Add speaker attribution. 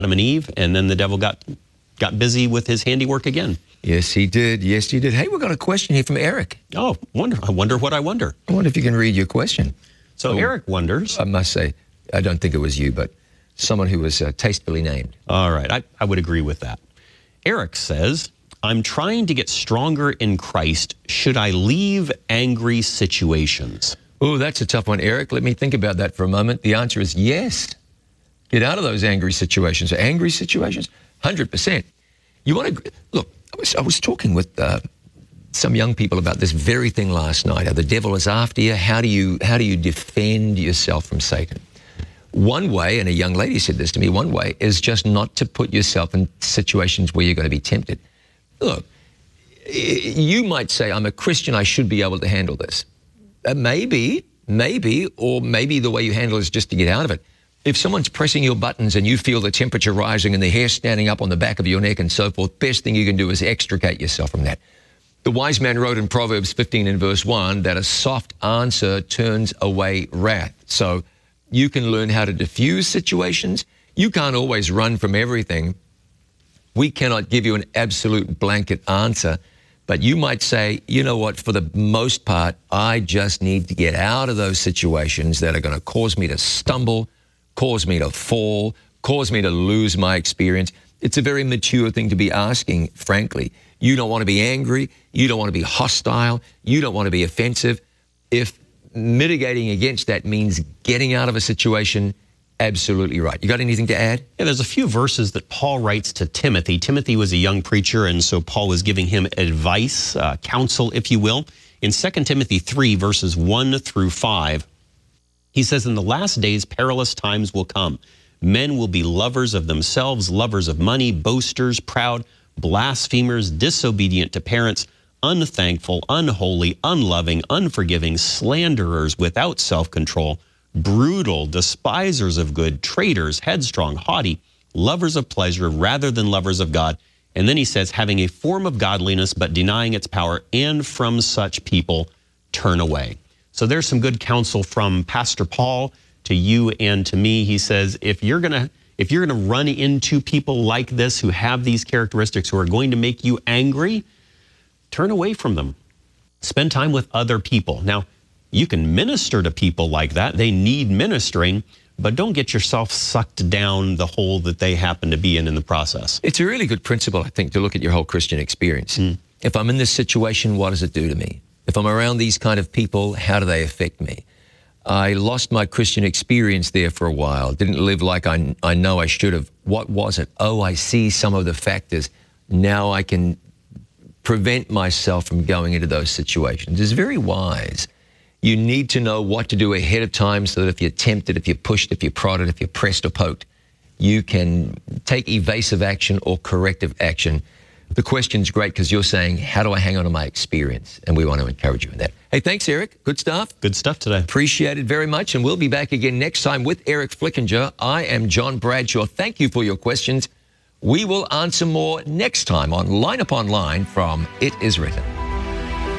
Speaker 1: Adam and Eve, and then the devil got busy with his handiwork again.
Speaker 2: Yes, he did. Yes, he did. Hey, we've got a question here from Eric.
Speaker 1: Oh, I wonder what I wonder.
Speaker 2: I wonder if you can read your question.
Speaker 1: So Eric wonders.
Speaker 2: I must say, I don't think it was you, but someone who was tastefully named.
Speaker 1: All right, I would agree with that. Eric says, I'm trying to get stronger in Christ. Should I leave angry situations?
Speaker 2: Oh, that's a tough one, Eric. Let me think about that for a moment. The answer is yes. Get out of those angry situations. Angry situations, 100%. You want to, look, I was talking with some young people about this very thing last night. How the devil is after you. How do you defend yourself from Satan? One way, and a young lady said this to me, one way is just not to put yourself in situations where you're going to be tempted. Look, you might say, I'm a Christian, I should be able to handle this. Maybe, or maybe the way you handle it is just to get out of it. If someone's pressing your buttons and you feel the temperature rising and the hair standing up on the back of your neck and so forth, best thing you can do is extricate yourself from that. The wise man wrote in Proverbs 15 and verse 1 that a soft answer turns away wrath. So you can learn how to diffuse situations. You can't always run from everything. We cannot give you an absolute blanket answer, but you might say, you know what, for the most part, I just need to get out of those situations that are going to cause me to stumble, cause me to fall, cause me to lose my experience. It's a very mature thing to be asking, frankly. You don't want to be angry. You don't want to be hostile. You don't want to be offensive. If mitigating against that means getting out of a situation, absolutely right. You got anything to add?
Speaker 1: Yeah, there's a few verses that Paul writes to Timothy. Timothy was a young preacher, and so Paul was giving him advice, counsel, if you will. In 2 Timothy 3, verses 1 through 5, he says, in the last days, perilous times will come. Men will be lovers of themselves, lovers of money, boasters, proud, blasphemers, disobedient to parents, unthankful, unholy, unloving, unforgiving, slanderers, without self-control, brutal, despisers of good, traitors, headstrong, haughty, lovers of pleasure rather than lovers of God. And then he says, having a form of godliness but denying its power, and from such people turn away. So there's some good counsel from Pastor Paul to you and to me. He says, if you're gonna run into people like this who have these characteristics, who are going to make you angry, turn away from them. Spend time with other people. Now, you can minister to people like that. They need ministering, but don't get yourself sucked down the hole that they happen to be in the process.
Speaker 2: It's a really good principle, I think, to look at your whole Christian experience. If I'm in this situation, what does it do to me? If I'm around these kind of people, how do they affect me? I lost my Christian experience there for a while, didn't live like I know I should have. What was it? Oh, I see some of the factors. Now I can prevent myself from going into those situations. It's very wise. You need to know what to do ahead of time so that if you're tempted, if you're pushed, if you're prodded, if you're pressed or poked, you can take evasive action or corrective action. The question's great because you're saying, how do I hang on to my experience? And we want to encourage you in that. Hey, thanks, Eric. Good stuff.
Speaker 1: Good stuff today.
Speaker 2: Appreciate it very much. And we'll be back again next time with Eric Flickinger. I am John Bradshaw. Thank you for your questions. We will answer more next time on Line Upon Line from It Is Written.